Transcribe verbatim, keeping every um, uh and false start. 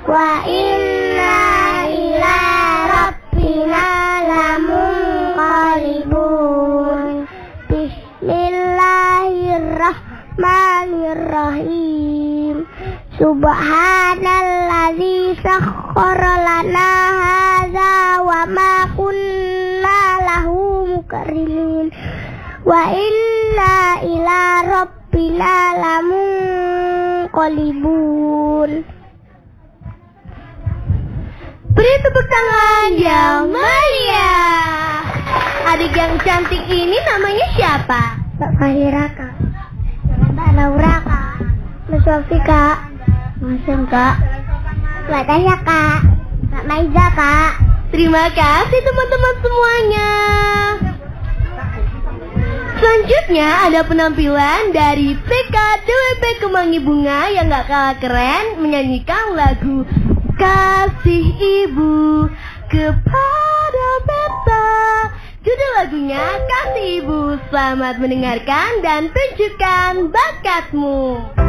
wa inna ila rabbina lamunqalibun. Bismillahirrahmanirrahim. Subhanalladzi sakhkhara lana hadza wa ma kunna lahu muqrinin wa inna ila rabbina lamunqalibun. Beri tepuk tangan yang meriah. Adik yang cantik ini namanya siapa? Mbak Fahira Kak, Mbak Laura Kak, Mbak Sofi Kak, Mbak Sem Kak, Mbak Tasya Kak, Mbak Maiza Kak. Terima kasih teman-teman semuanya. Selanjutnya ada penampilan dari P K D W P Kemangi Bunga yang gak kalah keren menyanyikan lagu Kasih Ibu Kepada Beta. Judul lagunya Kasih Ibu. Selamat mendengarkan dan tunjukkan bakatmu.